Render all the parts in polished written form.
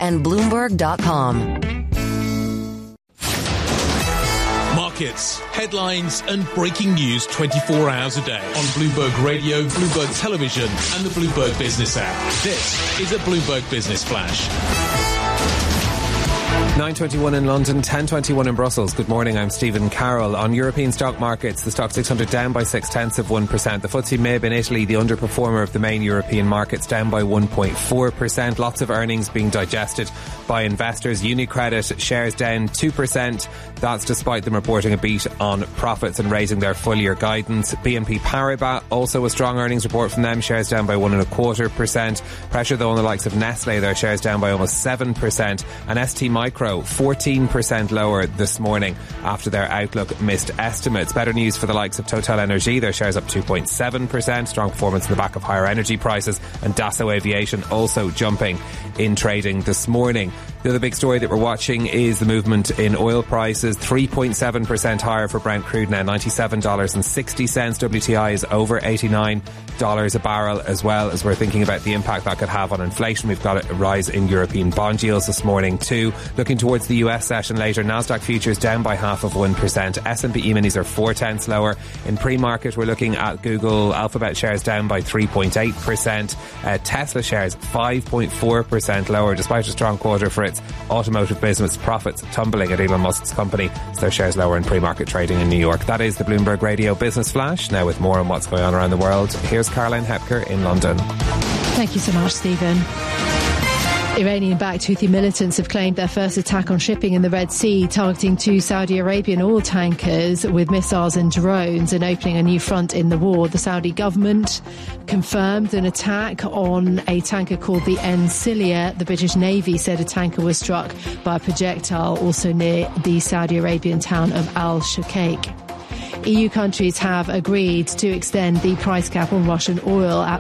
and Bloomberg.com. Markets, headlines and breaking news 24 hours a day on Bloomberg Radio, Bloomberg Television and the Bloomberg Business app. This is a Bloomberg Business Flash. 9:21 in London, 10:21 in Brussels. Good morning, I'm Stephen Carroll. On European stock markets, the stock 600 down by 0.6%. The FTSE MIB in Italy, the underperformer of the main European markets, down by 1.4%. Lots of earnings being digested by investors. UniCredit shares down 2%. That's despite them reporting a beat on profits and raising their full year guidance. BNP Paribas, also a strong earnings report from them, shares down by 1.25%. Pressure though on the likes of Nestle, their shares down by almost 7%. And ST Micro, 14% lower this morning after their outlook missed estimates. Better news for the likes of Total Energy, their shares up 2.7%. Strong performance in the back of higher energy prices. And Dassault Aviation also jumping in trading this morning. The other big story that we're watching is the movement in oil prices. 3.7% higher for Brent crude now, $97.60. WTI is over $89 a barrel, as well as we're thinking about the impact that could have on inflation. We've got a rise in European bond yields this morning too. Looking towards the US session later, Nasdaq futures down by 0.5%. S&P E-minis are 0.4 lower. In pre-market, we're looking at Google Alphabet shares down by 3.8%. Tesla shares 5.4% lower, despite a strong quarter for its automotive business. Profits tumbling at Elon Musk's company, so their shares lower in pre-market trading in New York. That is the Bloomberg Radio Business Flash. Now with more on what's going on around the world, here's Caroline Hepker in London. Thank you so much, Stephen. Iranian-backed Houthi militants have claimed their first attack on shipping in the Red Sea, targeting 2 Saudi Arabian oil tankers with missiles and drones and opening a new front in the war. The Saudi government confirmed an attack on a tanker called the Encilia. The British Navy said a tanker was struck by a projectile also near the Saudi Arabian town of Al-Shakak. EU countries have agreed to extend the price cap on Russian oil at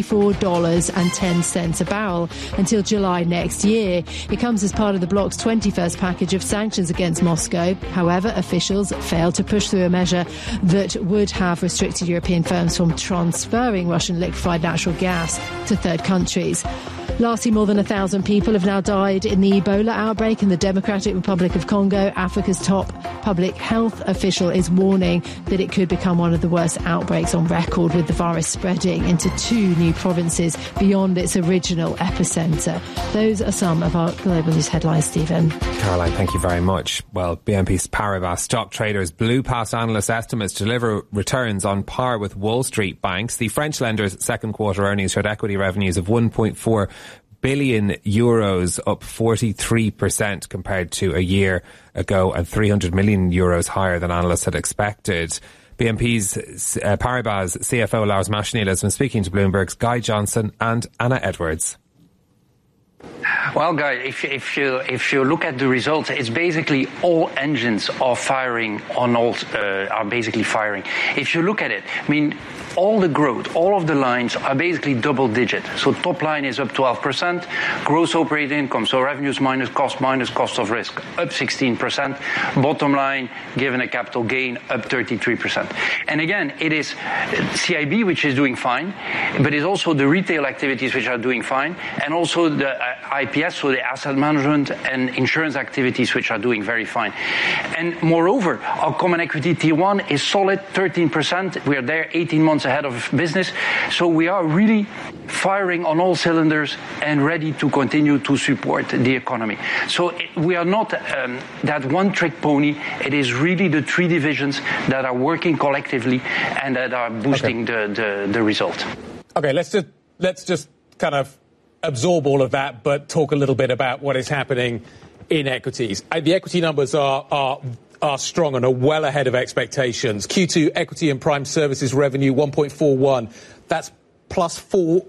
$44.10 a barrel until July next year. It comes as part of the bloc's 21st package of sanctions against Moscow. However, officials failed to push through a measure that would have restricted European firms from transferring Russian liquefied natural gas to third countries. Lastly, more than 1,000 people have now died in the Ebola outbreak in the Democratic Republic of Congo. Africa's top public health official is warning that it could become one of the worst outbreaks on record, with the virus spreading into 2 new provinces beyond its original epicenter. Those are some of our global news headlines, Stephen. Caroline, thank you very much. Well, BNP Paribas stock traders blew past analyst estimates to deliver returns on par with Wall Street banks. The French lender's second quarter earnings showed equity revenues of 1.4 billion euros, up 43% compared to a year ago, and 300 million euros higher than analysts had expected. BNP's Paribas CFO Lars Machenil has been speaking to Bloomberg's Guy Johnson and Anna Edwards. Well, Guy, if you look at the results, it's basically all engines are firing on all are basically firing. If you look at it, I mean, all the growth, all of the lines are basically double digit. So top line is up 12%, gross operating income, so revenues minus cost of risk, up 16%. Bottom line, given a capital gain, up 33%. And again, it is CIB which is doing fine, but it's also the retail activities which are doing fine, and also the IPS, so the asset management and insurance activities which are doing very fine. And moreover, our common equity Tier 1 is solid, 13%. We are there 18 months ahead of business. So we are really firing on all cylinders and ready to continue to support the economy. So we are not that one-trick pony. It is really the 3 divisions that are working collectively and that are boosting the result. Okay, let's just kind of absorb all of that, but talk a little bit about what is happening in equities. The equity numbers are strong and are well ahead of expectations. Q2 equity and prime services revenue 1.41. That's plus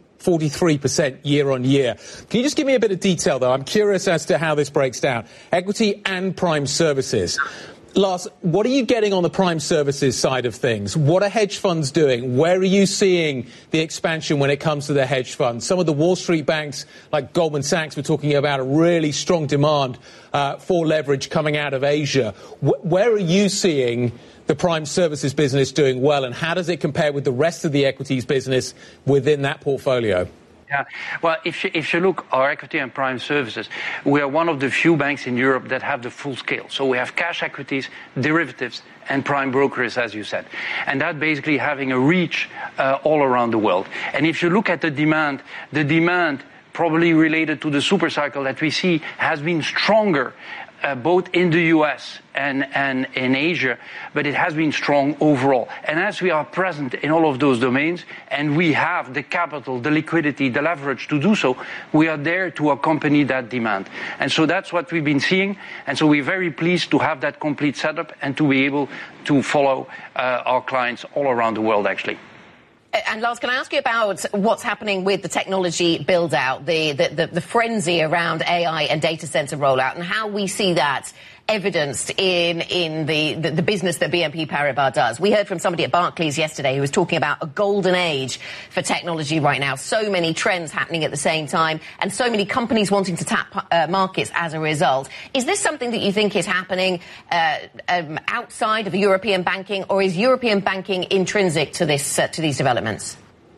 43% year on year. Can you just give me a bit of detail, though? I'm curious as to how this breaks down. Equity and prime services. Lars, what are you getting on the prime services side of things? What are hedge funds doing? Where are you seeing the expansion when it comes to the hedge funds? Some of the Wall Street banks, like Goldman Sachs, were talking about a really strong demand for leverage coming out of Asia. Where are you seeing the prime services business doing well, and how does it compare with the rest of the equities business within that portfolio? Yeah. Well, if you look our equity and prime services, we are one of the few banks in Europe that have the full scale. So we have cash equities, derivatives, and prime brokers, as you said. And that basically having a reach all around the world. And if you look at the demand probably related to the super cycle that we see has been stronger both in the US and in Asia, but it has been strong overall. And as we are present in all of those domains, and we have the capital, the liquidity, the leverage to do so, we are there to accompany that demand. And so that's what we've been seeing. And so we're very pleased to have that complete setup and to be able to follow our clients all around the world, actually. And Lars, can I ask you about what's happening with the technology build-out, the frenzy around AI and data center rollout, and how we see that evidenced in the business that BNP Paribas does? We heard from somebody at Barclays yesterday who was talking about a golden age for technology right now. So many trends happening at the same time, and so many companies wanting to tap markets as a result. Is this something that you think is happening outside of European banking, or is European banking intrinsic to these developments?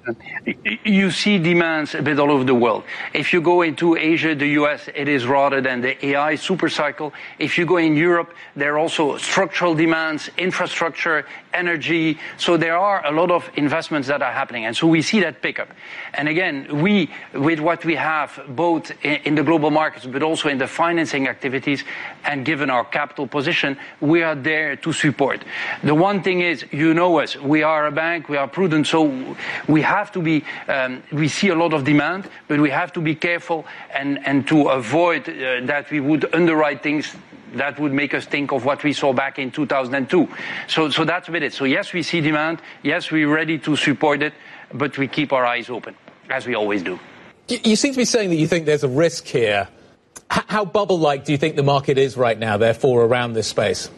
You see demands a bit all over the world. If you go into Asia, the US, it is rather than the AI super cycle. If you go in Europe, there are also structural demands, infrastructure, energy. So there are a lot of investments that are happening. And so we see that pickup. And again, we, with what we have, both in the global markets, but also in the financing activities, and given our capital position, we are there to support. The one thing is, you know us, we are a bank, we are prudent, so we have to be, we see a lot of demand, but we have to be careful and to avoid that we would underwrite things that would make us think of what we saw back in 2002. So that's a bit it. So yes, we see demand. Yes, we're ready to support it, but we keep our eyes open, as we always do. You seem to be saying that you think there's a risk here. How bubble-like do you think the market is right now, therefore, around this space?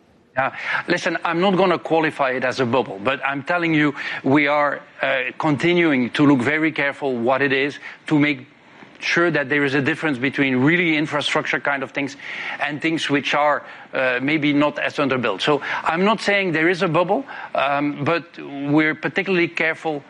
Listen, I'm not going to qualify it as a bubble, but I'm telling you, we are continuing to look very careful what it is to make sure that there is a difference between really infrastructure kind of things and things which are maybe not as underbuilt. So I'm not saying there is a bubble, but we're particularly careful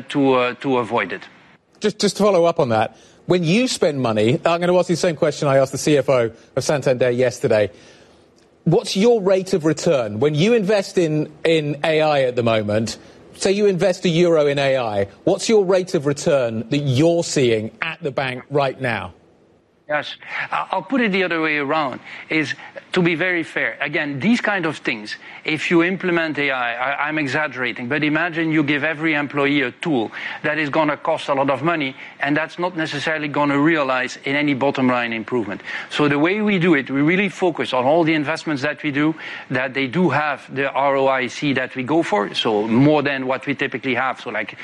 to avoid it. Just to follow up on that, when you spend money, I'm going to ask you the same question I asked the CFO of Santander yesterday. What's your rate of return? When you invest in AI at the moment, say you invest €1 in AI, what's your rate of return that you're seeing at the bank right now? Yes, I'll put it the other way around, is to be very fair. Again, these kind of things, if you implement AI, I'm exaggerating, but imagine you give every employee a tool that is going to cost a lot of money, and that's not necessarily going to realize in any bottom line improvement. So the way we do it, we really focus on all the investments that we do, that they do have the ROIC that we go for, so more than what we typically have, so like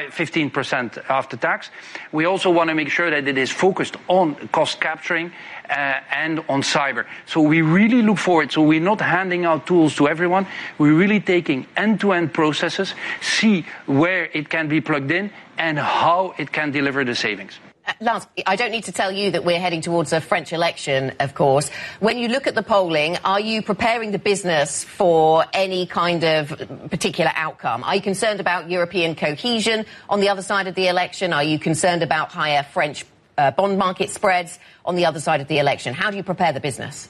15% after tax. We also want to make sure that it is focused on cost capturing and on cyber. So we really look forward. So we're not handing out tools to everyone. We're really taking end-to-end processes, see where it can be plugged in and how it can deliver the savings. Lars, I don't need to tell you that we're heading towards a French election, of course. When you look at the polling, are you preparing the business for any kind of particular outcome? Are you concerned about European cohesion on the other side of the election? Are you concerned about higher French bond market spreads on the other side of the election? How do you prepare the business?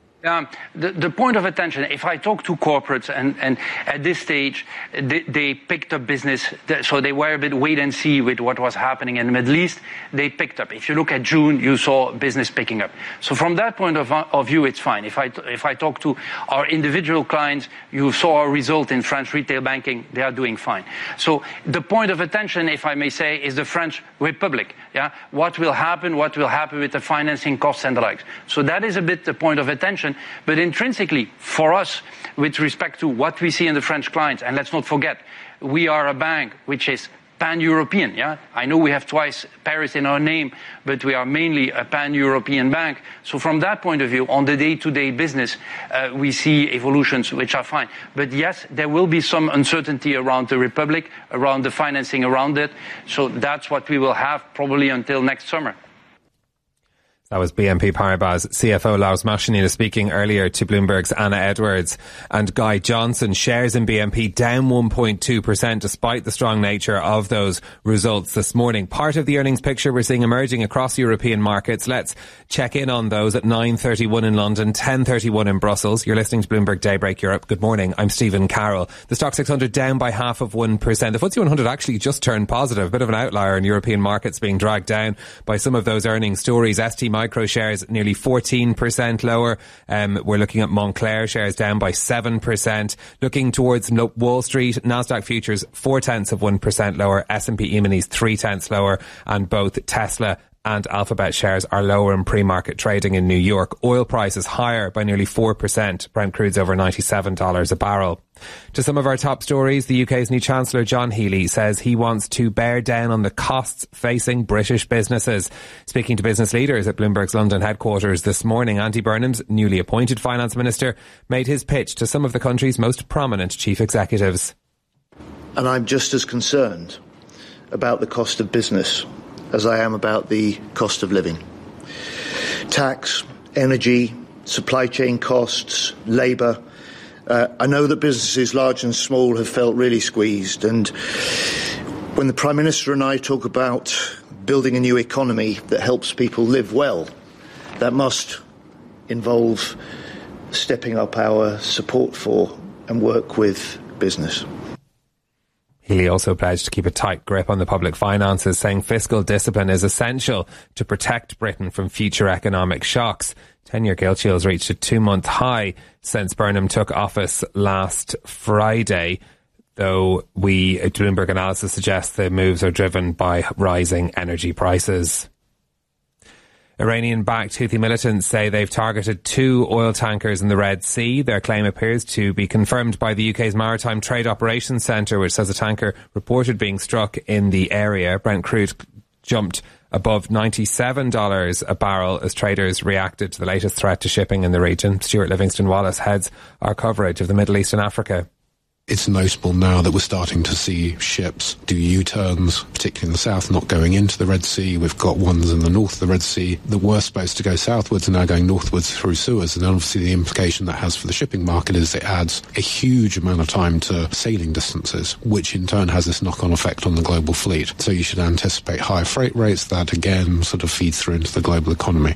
The point of attention, if I talk to corporates and at this stage, they picked up business, so they were a bit wait and see with what was happening in the Middle East. They picked up. If you look at June, you saw business picking up. So from that point of view, it's fine. If I talk to our individual clients, you saw our result in French retail banking, they are doing fine. So the point of attention, if I may say, is the French Republic. Yeah, what will happen with the financing costs and the likes. So that is a bit the point of attention. But intrinsically, for us, with respect to what we see in the French clients, and let's not forget, we are a bank which is pan-European. Yeah, I know we have twice Paris in our name, but we are mainly a pan-European bank. So from that point of view, on the day-to-day business, we see evolutions which are fine. But yes, there will be some uncertainty around the Republic, around the financing around it. So that's what we will have probably until next summer. That was BNP Paribas CFO Lars Machenil speaking earlier to Bloomberg's Anna Edwards. And Guy Johnson, shares in BNP down 1.2% despite the strong nature of those results this morning. Part of the earnings picture we're seeing emerging across European markets. Let's check in on those at 9:31 in London, 10:31 in Brussels. You're listening to Bloomberg Daybreak Europe. Good morning. I'm Stephen Carroll. The Stock 600 down by 0.5%. The FTSE 100 actually just turned positive. A bit of an outlier in European markets being dragged down by some of those earnings stories. ST Micro shares nearly 14% lower. We're looking at Moncler shares down by 7%. Looking towards Wall Street, Nasdaq futures 0.4% lower, S&P E-minis 0.3 lower, and both Tesla and Alphabet shares are lower in pre-market trading in New York. Oil prices higher by nearly 4%. Brent crude's over $97 a barrel. To some of our top stories, the UK's new Chancellor John Healey says he wants to bear down on the costs facing British businesses. Speaking to business leaders at Bloomberg's London headquarters this morning, Andy Burnham's newly appointed finance minister made his pitch to some of the country's most prominent chief executives. And I'm just as concerned about the cost of business as I am about the cost of living. Tax, energy, supply chain costs, labour. I know that businesses large and small have felt really squeezed, and when the Prime Minister and I talk about building a new economy that helps people live well, that must involve stepping up our support for and work with business. Healey also pledged to keep a tight grip on the public finances, saying fiscal discipline is essential to protect Britain from future economic shocks. 10-year gilt yields reached a 2-month high since Burnham took office last Friday, though Bloomberg analysis suggests the moves are driven by rising energy prices. Iranian-backed Houthi militants say they've targeted 2 oil tankers in the Red Sea. Their claim appears to be confirmed by the UK's Maritime Trade Operations Centre, which says a tanker reported being struck in the area. Brent crude jumped above $97 a barrel as traders reacted to the latest threat to shipping in the region. Stuart Livingston-Wallace heads our coverage of the Middle East and Africa. It's notable now that we're starting to see ships do U-turns, particularly in the south, not going into the Red Sea. We've got ones in the north of the Red Sea that were supposed to go southwards and now going northwards through Suez. And obviously the implication that has for the shipping market is it adds a huge amount of time to sailing distances, which in turn has this knock-on effect on the global fleet. So you should anticipate higher freight rates. That again sort of feeds through into the global economy.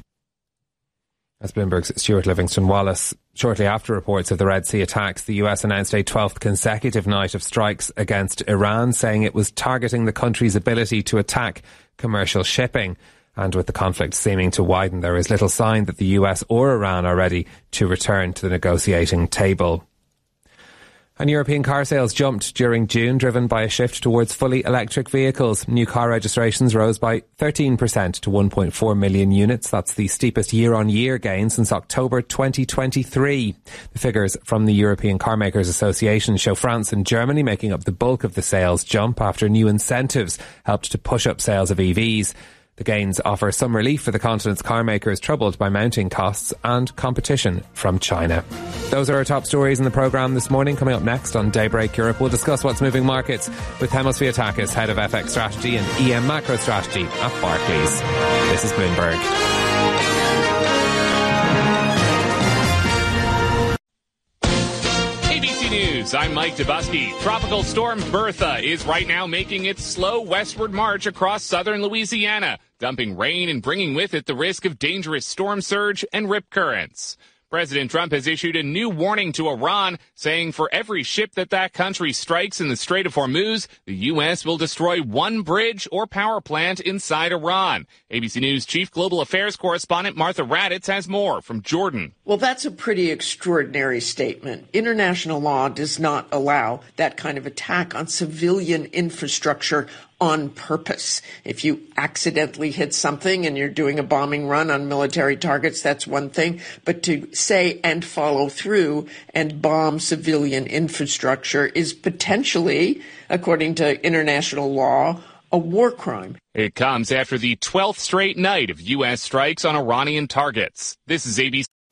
As Bloomberg's Stuart Livingston-Wallace. Shortly after reports of the Red Sea attacks, the US announced a 12th consecutive night of strikes against Iran, saying it was targeting the country's ability to attack commercial shipping. And with the conflict seeming to widen, there is little sign that the US or Iran are ready to return to the negotiating table. And European car sales jumped during June, driven by a shift towards fully electric vehicles. New car registrations rose by 13% to 1.4 million units. That's the steepest year-on-year gain since October 2023. The figures from the European Car Makers Association show France and Germany making up the bulk of the sales jump after new incentives helped to push up sales of EVs. The gains offer some relief for the continent's car makers troubled by mounting costs and competition from China. Those are our top stories in the programme this morning. Coming up next on Daybreak Europe, we'll discuss what's moving markets with Hemos Viatakis, Head of FX Strategy and EM Macro Strategy at Barclays. This is Bloomberg. News. I'm Mike Dubusky. Tropical storm Bertha is right now making its slow westward march across southern Louisiana, dumping rain and bringing with it the risk of dangerous storm surge and rip currents. President Trump has issued a new warning to Iran, saying for every ship that country strikes in the Strait of Hormuz, the U.S. will destroy one bridge or power plant inside Iran. ABC News Chief Global Affairs Correspondent Martha Raddatz has more from Jordan. Well, that's a pretty extraordinary statement. International law does not allow that kind of attack on civilian infrastructure on purpose. If you accidentally hit something and you're doing a bombing run on military targets, that's one thing. But to say and follow through and bomb civilian infrastructure is potentially, according to international law, a war crime. It comes after the 12th straight night of U.S. strikes on Iranian targets. This is ABC.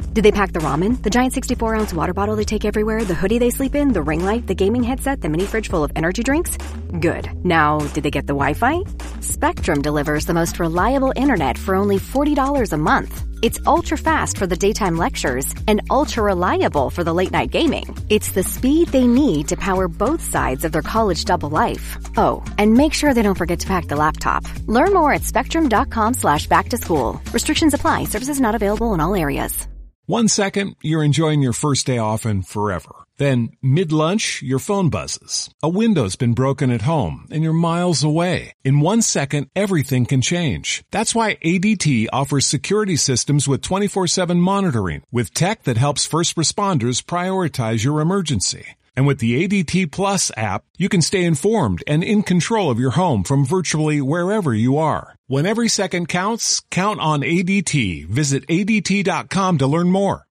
Did they pack the ramen, the giant 64-ounce water bottle they take everywhere, the hoodie they sleep in, the ring light, the gaming headset, the mini fridge full of energy drinks? Good. Now, did they get the Wi-Fi? Spectrum delivers the most reliable internet for only $40 a month. It's ultra-fast for the daytime lectures and ultra-reliable for the late-night gaming. It's the speed they need to power both sides of their college double life. Oh, and make sure they don't forget to pack the laptop. Learn more at spectrum.com/back-to-school. Restrictions apply. Services not available in all areas. 1 second, you're enjoying your first day off and forever. Then, mid-lunch, your phone buzzes. A window's been broken at home, and you're miles away. In 1 second, everything can change. That's why ADT offers security systems with 24/7 monitoring, with tech that helps first responders prioritize your emergency. And with the ADT Plus app, you can stay informed and in control of your home from virtually wherever you are. When every second counts, count on ADT. Visit ADT.com to learn more.